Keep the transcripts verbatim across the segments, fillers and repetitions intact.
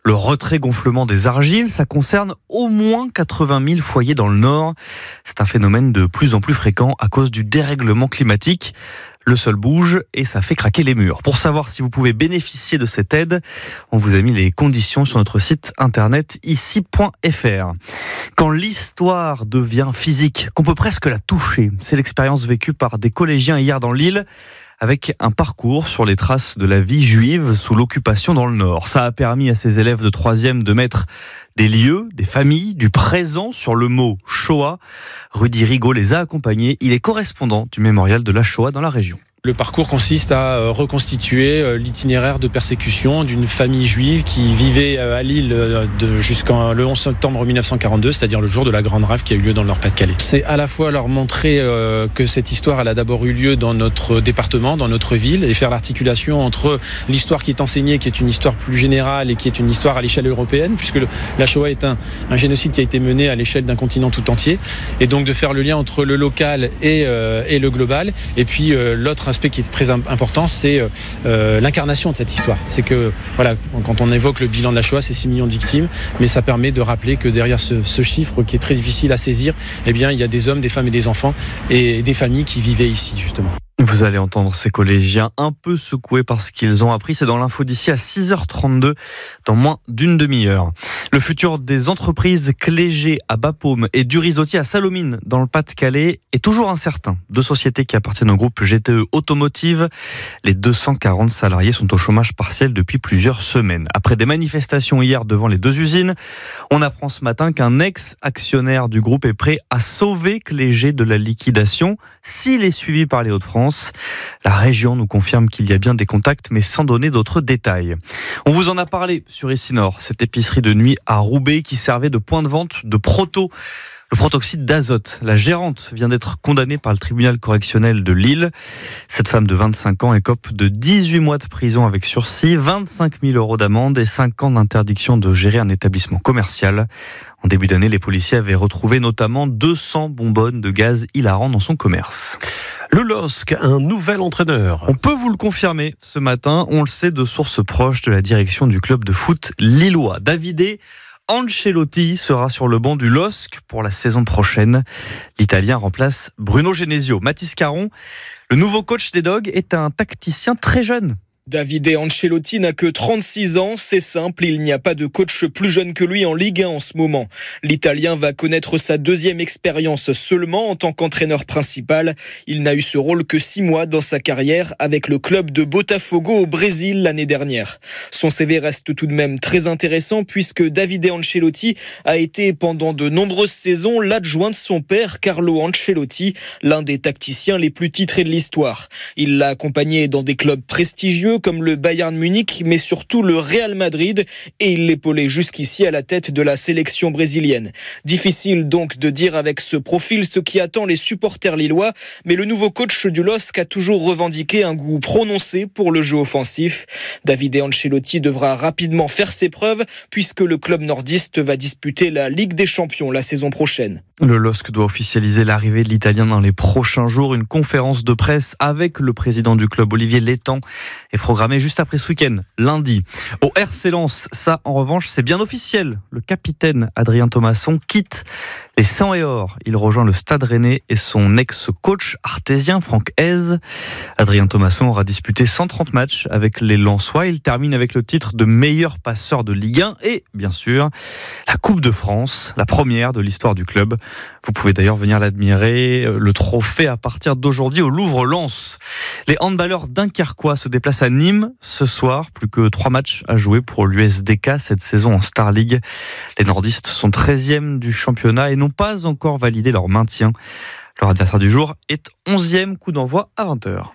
Le retrait gonflement des argiles, ça concerne au moins quatre-vingt mille foyers dans le Nord. C'est un phénomène de plus en plus fréquent à cause du dérèglement climatique. Le sol bouge et ça fait craquer les murs. Pour savoir si vous pouvez bénéficier de cette aide, on vous a mis les conditions sur notre site internet ici point f r. Quand l'histoire devient physique, qu'on peut presque la toucher, c'est l'expérience vécue par des collégiens hier dans l'île, avec un parcours sur les traces de la vie juive sous l'occupation dans le Nord. Ça a permis à ces élèves de troisième de mettre des lieux, des familles, du présent sur le mot Shoah. Rudy Rigaud les a accompagnés. Il est correspondant du mémorial de la Shoah dans la région. Le parcours consiste à reconstituer l'itinéraire de persécution d'une famille juive qui vivait à Lille jusqu'en le onze septembre mille neuf cent quarante-deux, c'est-à-dire le jour de la grande rafle qui a eu lieu dans le Nord-Pas-de-Calais. C'est à la fois leur montrer que cette histoire elle a d'abord eu lieu dans notre département, dans notre ville, et faire l'articulation entre l'histoire qui est enseignée, qui est une histoire plus générale et qui est une histoire à l'échelle européenne, puisque le, la Shoah est un, un génocide qui a été mené à l'échelle d'un continent tout entier, et donc de faire le lien entre le local et, euh, et le global, et puis euh, l'autre aspect qui est très important, c'est euh, l'incarnation de cette histoire. C'est que, voilà, quand on évoque le bilan de la Shoah, c'est six millions de victimes, mais ça permet de rappeler que derrière ce, ce chiffre qui est très difficile à saisir, eh bien, il y a des hommes, des femmes et des enfants et des familles qui vivaient ici, justement. Vous allez entendre ces collégiens un peu secoués par ce qu'ils ont appris. C'est dans l'info d'ici à six heures trente-deux, dans moins d'une demi-heure. Le futur des entreprises Clégé à Bapaume et du Risotti à Salomine dans le Pas-de-Calais est toujours incertain. Deux sociétés qui appartiennent au groupe G T E Automotive. Les deux cent quarante salariés sont au chômage partiel depuis plusieurs semaines. Après des manifestations hier devant les deux usines, on apprend ce matin qu'un ex-actionnaire du groupe est prêt à sauver Clégé de la liquidation s'il est suivi par les Hauts-de-France. La région nous confirme qu'il y a bien des contacts, mais sans donner d'autres détails. On vous en a parlé sur Ici Nord, cette épicerie de nuit à Roubaix qui servait de point de vente de proto. Le protoxyde d'azote. La gérante vient d'être condamnée par le tribunal correctionnel de Lille. Cette femme de vingt-cinq ans écope de dix-huit mois de prison avec sursis, vingt-cinq mille euros d'amende et cinq ans d'interdiction de gérer un établissement commercial. En début d'année, les policiers avaient retrouvé notamment deux cents bonbonnes de gaz hilarant dans son commerce. Le L O S C, un nouvel entraîneur. On peut vous le confirmer ce matin, on le sait de sources proches de la direction du club de foot lillois. Davide Ancelotti sera sur le banc du L O S C pour la saison prochaine. L'Italien remplace Bruno Genesio. Mathis Caron, le nouveau coach des Dogs, est un tacticien très jeune. Davide Ancelotti n'a que trente-six ans, c'est simple, il n'y a pas de coach plus jeune que lui en Ligue un en ce moment. L'Italien va connaître sa deuxième expérience seulement en tant qu'entraîneur principal. Il n'a eu ce rôle que six mois dans sa carrière avec le club de Botafogo au Brésil l'année dernière. Son C V reste tout de même très intéressant puisque Davide Ancelotti a été pendant de nombreuses saisons l'adjoint de son père Carlo Ancelotti, l'un des tacticiens les plus titrés de l'histoire. Il l'a accompagné dans des clubs prestigieux comme le Bayern Munich, mais surtout le Real Madrid, et il l'épaulait jusqu'ici à la tête de la sélection brésilienne. Difficile donc de dire avec ce profil ce qui attend les supporters lillois, mais le nouveau coach du L O S C a toujours revendiqué un goût prononcé pour le jeu offensif. Davide Ancelotti devra rapidement faire ses preuves, puisque le club nordiste va disputer la Ligue des Champions la saison prochaine. Le L O S C doit officialiser l'arrivée de l'Italien dans les prochains jours. Une conférence de presse avec le président du club, Olivier Létang, est programmée juste après ce week-end, lundi. Au R C Lens, ça en revanche, c'est bien officiel. Le capitaine Adrien Thomasson quitte les cent et or. Il rejoint le Stade Rennais et son ex-coach artésien Franck Hez. Adrien Thomasson aura disputé cent trente matchs avec les Lensois. Il termine avec le titre de meilleur passeur de Ligue un et, bien sûr, la Coupe de France, la première de l'histoire du club. Vous pouvez d'ailleurs venir l'admirer, le trophée à partir d'aujourd'hui au Louvre-Lens. Les handballeurs dunkerquois se déplacent à Nîmes ce soir. Plus que trois matchs à jouer pour l'U S D K cette saison en Star League. Les nordistes sont treizième du championnat et n'ont pas encore validé leur maintien. Leur adversaire du jour est onzième, coup d'envoi à vingt heures.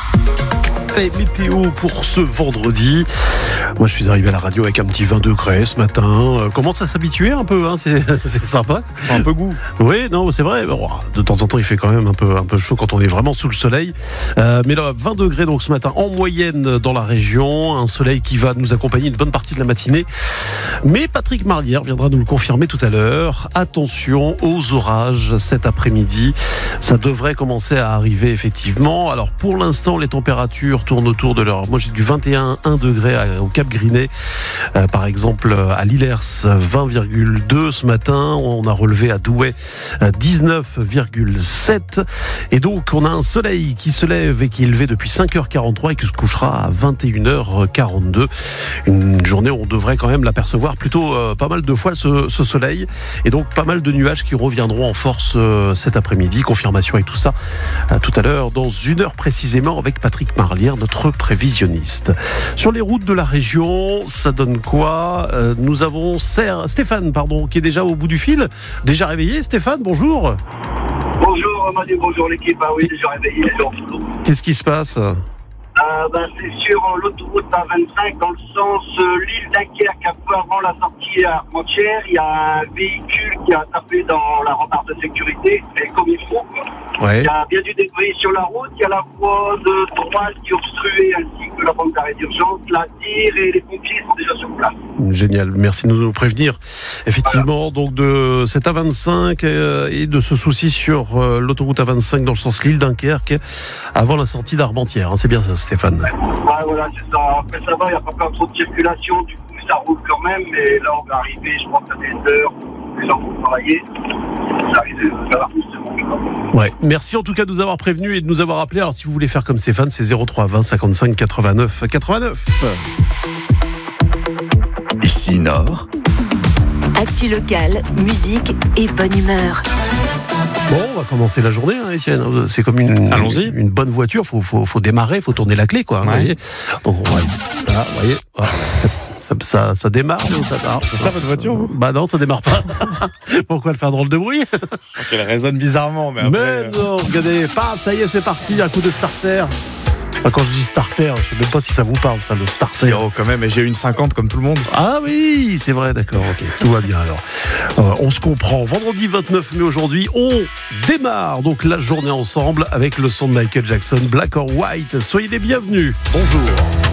Et météo pour ce vendredi. Moi, je suis arrivé à la radio avec un petit vingt degrés ce matin. Euh, commence à s'habituer un peu, hein, c'est, c'est sympa. Un peu goût. Oui, non, c'est vrai. Bon, de temps en temps, il fait quand même un peu, un peu chaud quand on est vraiment sous le soleil. Euh, mais là, vingt degrés donc ce matin en moyenne dans la région. Un soleil qui va nous accompagner une bonne partie de la matinée. Mais Patrick Marlière viendra nous le confirmer tout à l'heure. Attention aux orages cet après-midi. Ça devrait commencer à arriver effectivement. Alors pour l'instant, les températures tournent autour de leur... Moi, j'ai du vingt et un degrés au Cap Grinet. Euh, par exemple, à Lillers, vingt virgule deux ce matin. On a relevé à Douai dix-neuf virgule sept. Et donc, on a un soleil qui se lève et qui est levé depuis cinq heures quarante-trois et qui se couchera à vingt et une heures quarante-deux. Une journée où on devrait quand même l'apercevoir plutôt euh, pas mal de fois ce, ce soleil. Et donc, pas mal de nuages qui reviendront en force euh, cet après-midi. Confirmation avec tout ça euh, tout à l'heure, dans une heure précisément, avec Patrick Marlière, notre prévisionniste. Sur les routes de la région, ça donne quoi ? euh, Nous avons Serre, Stéphane, pardon, qui est déjà au bout du fil. Déjà réveillé, Stéphane, bonjour. Bonjour Manu, bonjour l'équipe. Ah oui, déjà réveillé, déjà au boulot. Qu'est-ce qui se passe ? euh, ben, C'est sur l'autoroute A vingt-cinq, dans le sens euh, Lille-Dunkerque, un peu avant la sortie à Armentières. Il y a un véhicule qui a tapé dans la rambarde de sécurité, et comme il faut. Ouais. Il y a bien du débris sur la route. Il y a la voie de droite qui est obstruée, ainsi que la bande d'arrêt d'urgence. La tire et les pompiers sont déjà sur place. Génial, merci de nous prévenir. Effectivement, voilà. Donc de cet A vingt-cinq euh, et de ce souci sur euh, l'autoroute A vingt-cinq dans le sens Lille-Dunkerque avant la sortie d'Armentières. Hein, c'est bien ça, Stéphane. Ouais, voilà, c'est ça. Après, ça va, il n'y a pas encore trop de circulation. Du coup, ça roule quand même. Mais là, on va arriver, je pense, à des heures. Les gens vont travailler. Ça arrive, ça va plus de monde. Ouais, merci en tout cas de nous avoir prévenus et de nous avoir appelés. Alors, si vous voulez faire comme Stéphane, c'est zéro trois vingt cinquante-cinq quatre-vingt-neuf quatre-vingt-neuf. Ici Nord. Actu locale, musique et bonne humeur. Bon, on va commencer la journée, hein, Étienne. C'est comme une, Allons-y. une, une bonne voiture. Faut, faut, faut démarrer, faut tourner la clé, quoi. Ouais. Vous voyez. Donc, on va, là, vous voyez. Voilà. Ça, ça, ça démarre ou ça démarre ? C'est ça votre voiture, vous ? Bah non, ça démarre pas. Pourquoi le faire drôle de bruit ? Elle résonne bizarrement, mais après... Mais non, regardez, paf, ça y est, c'est parti, un coup de starter. Enfin, quand je dis starter, je sais même pas si ça vous parle, ça, le starter. Oh, quand même, et j'ai une cinquante comme tout le monde. Ah oui, c'est vrai, d'accord, ok, tout va bien alors. Euh, on se comprend. Vendredi vingt-neuf mai aujourd'hui, on démarre donc la journée ensemble avec le son de Michael Jackson, Black or White. Soyez les bienvenus. Bonjour.